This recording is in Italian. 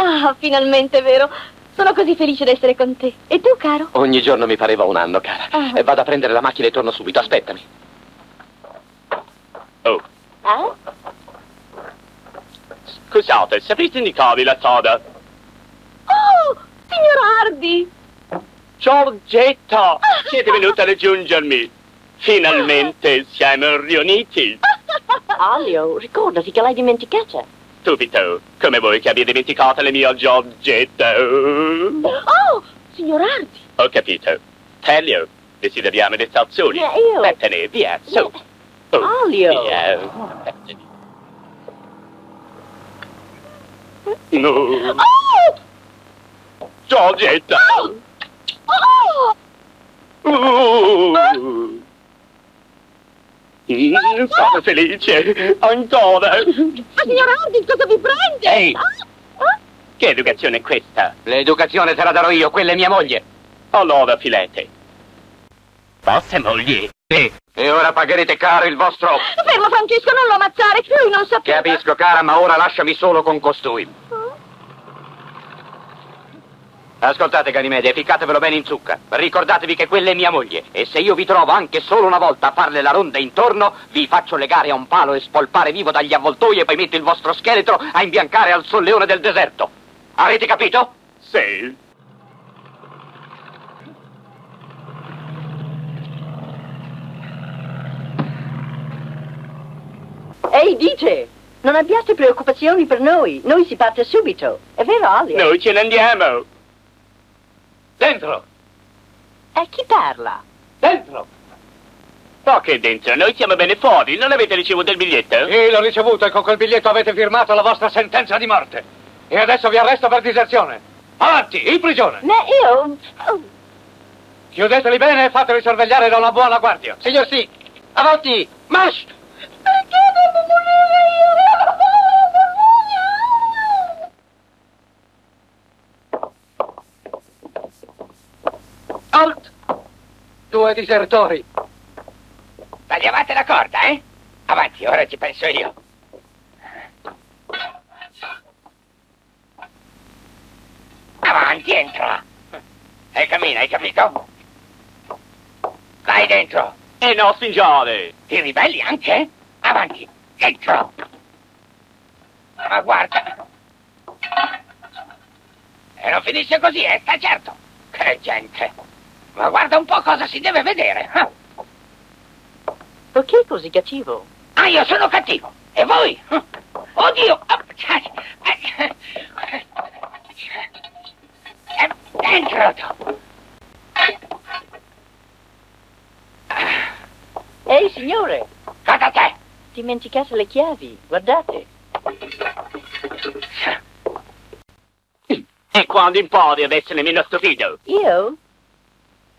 Ah, finalmente, vero? Sono così felice di essere con te. E tu, caro? Ogni giorno mi pareva un anno, cara. Vado a prendere la macchina e torno subito. Aspettami. Oh. Eh? Scusate, saprete indicarmi la strada? Oh, signor Hardy! Giorgetta, siete venuta a raggiungermi. Finalmente siamo riuniti. Alio, ricordati che l'hai dimenticata. Subito, come vuoi che abbia dimenticato la mia Giorgetta? Oh, signor Hardy! Ho capito. Telio, desideriamo le stazioni. Io... Vattene, via, su. Alio! Via. No. Oh! Giorgetta! Oh! Sono felice, ancora. Ma signor Hardy, cosa vi prende? Ehi! Che educazione è questa? L'educazione te la darò io, quella è mia moglie. Allora, filete. Vostra moglie? Sì. E ora pagherete caro il vostro... Fermo, Francesco, non lo ammazzare, lui non sapeva. Capisco, cara, ma ora lasciami solo con costui. Ascoltate, Ganimede, ficcatevelo bene in zucca. Ricordatevi che quella è mia moglie. E se io vi trovo anche solo una volta a farle la ronda intorno, vi faccio legare a un palo e spolpare vivo dagli avvoltoi e poi metto il vostro scheletro a imbiancare al solleone del deserto. Avete capito? Sì. Ehi, DJ, non abbiate preoccupazioni per noi. Noi si parte subito. È vero, Alio? Noi ce ne andiamo. Dentro! E chi parla? Dentro! Oh, che dentro? Noi siamo bene fuori. Non avete ricevuto il biglietto? Sì, l'ho ricevuto e con quel biglietto avete firmato la vostra sentenza di morte. E adesso vi arresto per diserzione. Avanti, in prigione! Ma io... Chiudeteli bene e fateli sorvegliare da una buona guardia. Signor sì! Avanti! March! Perché devo morire io? Alt! Due disertori! Tagliavate la corda, eh? Avanti, ora ci penso io. Avanti, entra. E cammina, hai capito? Vai dentro. E non spingiare. Ti ribelli anche? Avanti, dentro. Ma guarda. E non finisce così, sta certo. Che gente. Ma guarda un po' cosa si deve vedere. Perché così cattivo? Ah, io sono cattivo. E voi? Oddio. Dentro tu. Ehi, signore, Cosa c'è? dimenticate le chiavi. Guardate. E quando impari ad essere meno stupido? Io?